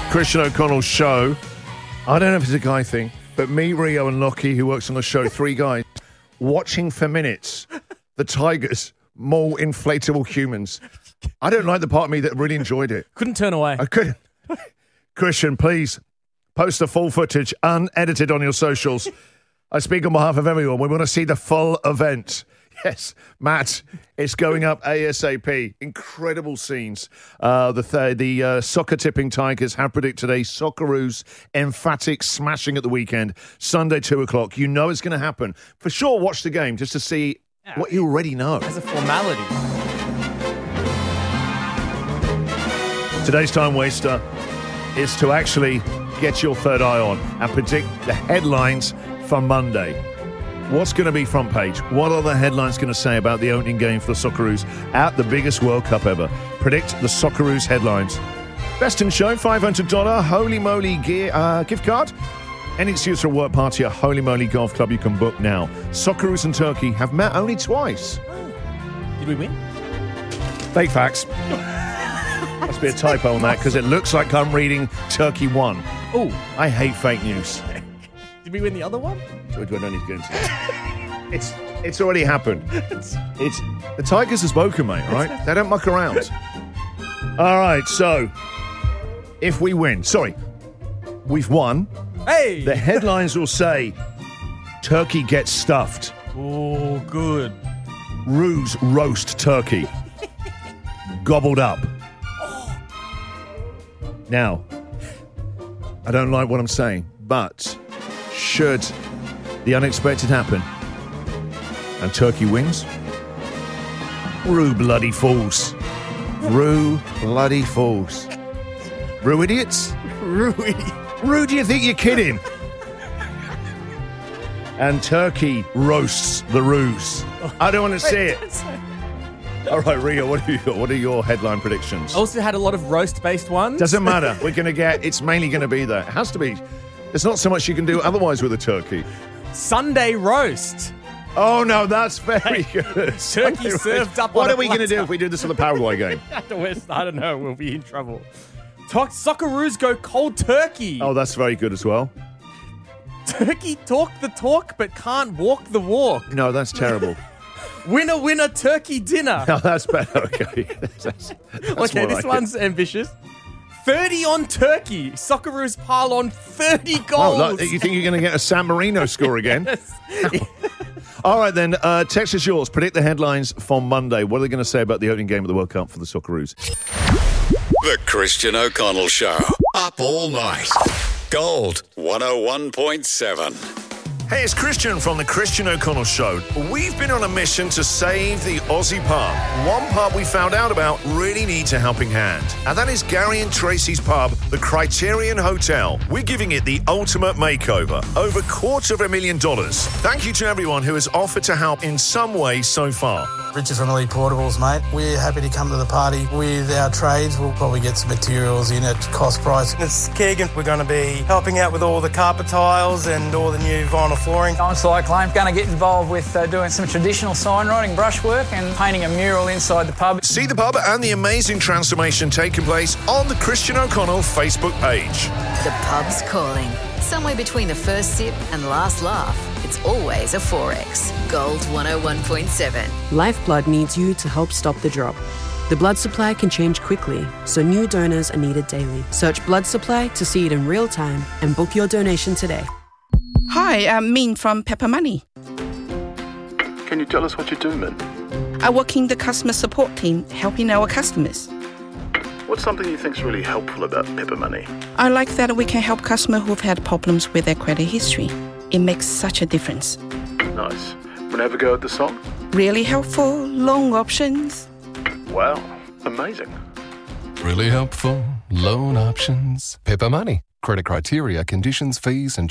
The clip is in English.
Christian O'Connell show. I don't know if it's a guy thing, but me, Rio, and Lockie, who works on the show, three guys, watching for minutes the Tigers maul inflatable humans. I don't like the part of me that really enjoyed it. Couldn't turn away. I couldn't. Christian, please post the full footage unedited on your socials. I speak on behalf of everyone. We want to see the full event. Yes, Matt, it's going up ASAP. Incredible scenes. The soccer-tipping Tigers have predicted a Socceroos emphatic smashing at the weekend. Sunday, 2 o'clock. You know it's going to happen. For sure, watch the game just to see what you already know. As a formality. Today's time waster is to actually get your third eye on and predict the headlines for Monday. What's going to be front page? What are the headlines going to say about the opening game for the Socceroos at the biggest World Cup ever? Predict the Socceroos headlines. Best in show, $500 Holy Moly gift card. Any excuse for a work party at Holy Moly Golf Club you can book now. Socceroos and Turkey have met only twice. Did we win? Fake facts. Must be a typo on that because it looks like I'm reading Turkey won. Oh, I hate fake news. did we win the other one? I don't need to get into it. It's already happened. It's the Tigers have spoken, mate, all right? They don't muck around. All right, so if we win, we've won. Hey! The headlines will say, Turkey gets stuffed. Oh, good. Roos roast turkey. Gobbled up. Now, I don't like what I'm saying, but should the unexpected happen and Turkey wins, Roo bloody fools. Roo bloody fools. Roo idiots? Roo, do you think you're kidding? And Turkey roasts the Roos. I don't want to see it. All right, Rio, what are your headline predictions? I also had a lot of roast-based ones. Doesn't matter. It's mainly going to be that. It has to be. There's not so much you can do otherwise with a turkey. Sunday roast. Oh, no, that's very good. Turkey served up on What a are we going to do platter. if we do this for the Paraguay game? I don't know. We'll be in trouble. Socceroos go cold turkey. Oh, that's very good as well. Turkey talk the talk but can't walk the walk. No, that's terrible. Winner, winner, turkey dinner. No, that's better. Okay. That's Okay, more this like one's ambitious. 30 on Turkey. Socceroos pile on 30 goals. Oh, look, you think you're going to get a San Marino score again? All right, then. Text is yours. Predict the headlines for Monday. What are they going to say about the opening game of the World Cup for the Socceroos? The Christian O'Connell Show. Up all night. Gold 101.7. Hey, it's Christian from the Christian O'Connell Show. We've been on a mission to save the Aussie pub. One pub we found out about really needs a helping hand, and that is Gary and Tracy's pub, the Criterion Hotel. We're giving it the ultimate makeover, over $250,000. Thank you to everyone who has offered to help in some way so far. Richard from Elite Portables, mate. We're happy to come to the party with our trades. We'll probably get some materials in at cost price. It's Keegan. We're going to be helping out with all the carpet tiles and all the new vinyl flooring. I'm Cyclone. Going to get involved with doing some traditional sign writing, brushwork and painting a mural inside the pub. See the pub and the amazing transformation taking place on the Christian O'Connell Facebook page. The pub's calling. Somewhere between the first sip and last laugh, it's always a 4X. Gold 101.7. Lifeblood needs you to help stop the drop. The blood supply can change quickly, so new donors are needed daily. Search blood supply to see it in real time and book your donation today. Hi, I'm Min from Pepper Money. Can you tell us what you do, Min? I work in the customer support team, helping our customers. What's something you think's really helpful about Pepper Money? I like that we can help customers who've had problems with their credit history. It makes such a difference. Nice. Wanna have a go at the song? Really helpful, loan options. Wow, amazing. Really helpful, loan options. Pepper Money. Credit criteria, conditions, fees and